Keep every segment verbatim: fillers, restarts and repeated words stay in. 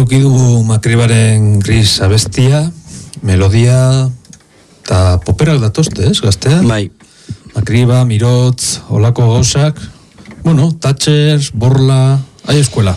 eduki dugu Makribaren Gris abestia, melodia eta poperak datozte, ez, gaztea? Bai. Makriba, Mirotz, olako gauzak, bueno, Thatchers, Borla, hai eskuela.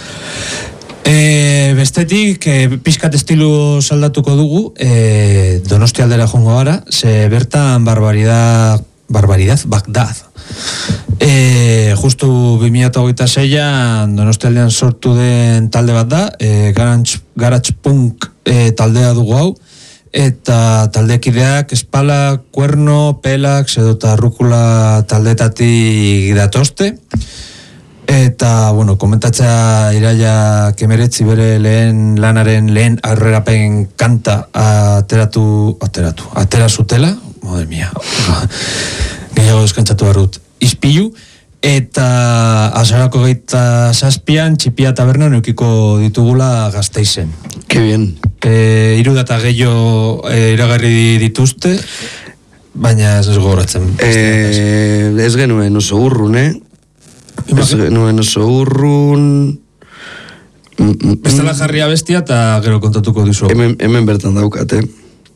E, bestetik, e, pixkat estilu saldatuko dugu, e, Donosti aldera jongo gara, ze bertan barbaridad, barbaridad, Bagdad. E, justu bi mila hogeita seian Donosti aldean sortu den talde bat da, e, garage, garage punk e, taldea dugu hau, eta taldekideak Espala, Kuerno, Pelax edota Rukula taldetatik datozte. Eta, bueno, komentatzea Iraia Kemeretzi bere lehen lanaren lehen aurrerapen kanta ateratu, ateratu, atera zutela, madre mia, gehiago deskantzatu barut, Ispilu, eta azarako geita zazpian Txipia tabernan eukiko ditugula Gasteizen. Que bien. E, iru data gehiago e, iragarri dituzte, baina ez ez gogoratzen. E, ez genuen oso urrun, eh? Ez genuen oso urrun... Bestela jarri abestia eta gero kontatuko dizu. Hemen, hemen bertan daukat, eh?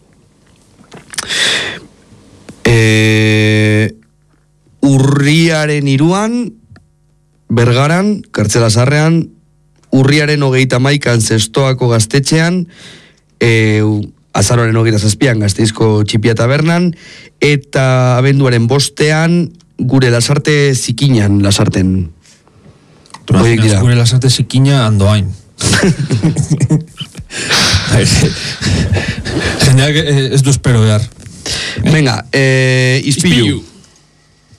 E, urriaren iruan, Bergaran, Kartzela Zarrean, urriaren hogeita maikan Zestoako gaztetxean, e, azaroaren hogeita zazpian Gasteizko Txipia tabernan, eta abenduaren bostean gure Lasarte Zikinan, Lasarten. Imaginas, gure Lasarte Zikina Andoain. Jendeak ez du espero behar. Venga, eh, Ispilu.